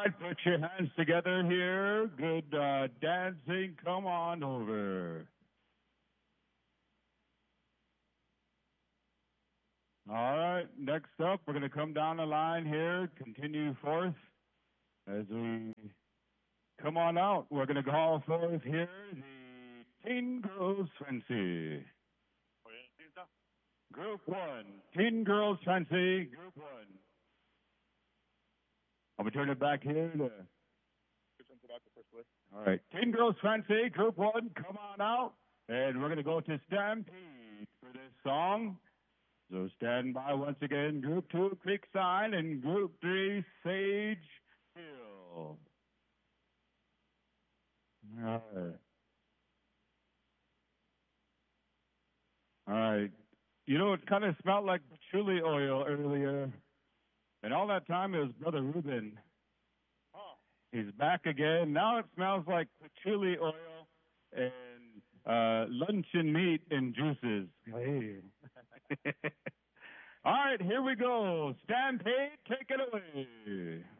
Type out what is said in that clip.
right, put your hands together here. Good dancing. Come on over. All right, next up, we're going to come down the line here, continue forth. As we come on out, we're going to call forth here the Teen Girls Fancy. Group 1, Teen Girls Fancy, Group 1. I'm going to turn it back here to... All right, Teen Girls Fancy, Group 1, come on out. And we're going to go to Stampede for this song. So stand by once again, Group 2, Creekside, and Group 3, Sage Hill. All right. All right. You know, it kind of smelled like patchouli oil earlier. And all that time it was Brother Ruben. He's back again. Now it smells like patchouli oil and luncheon meat and juices. Hey. All right, here we go. Stampede, take it away.